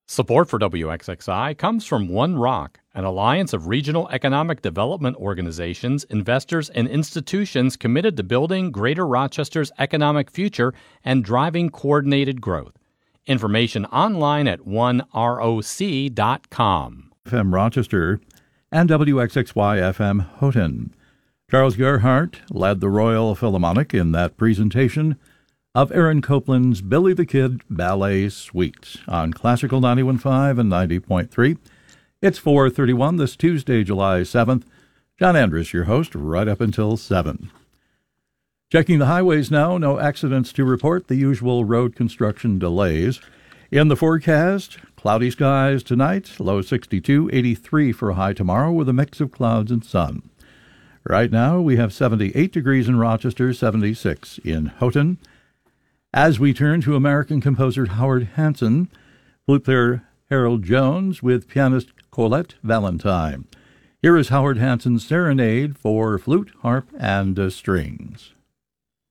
Support for WXXI comes from One Rock, an alliance of regional economic development organizations, investors, and institutions committed to building Greater Rochester's economic future and driving coordinated growth. Information online at oneroc.com. FM Rochester and WXXY FM Houghton. Charles Gerhardt led the Royal Philharmonic in that presentation of Aaron Copland's Billy the Kid Ballet Suite on Classical 91.5 and 90.3. It's 4:31 this Tuesday, July 7th. John Andrus, your host, right up until 7. Checking the highways now, no accidents to report, the usual road construction delays. In the forecast, cloudy skies tonight, low 62, 83 for a high tomorrow with a mix of clouds and sun. Right now, we have 78 degrees in Rochester, 76 in Houghton. As we turn to American composer Howard Hanson, flute player Harold Jones with pianist Colette Valentine. Here is Howard Hanson's Serenade for flute, harp, and strings.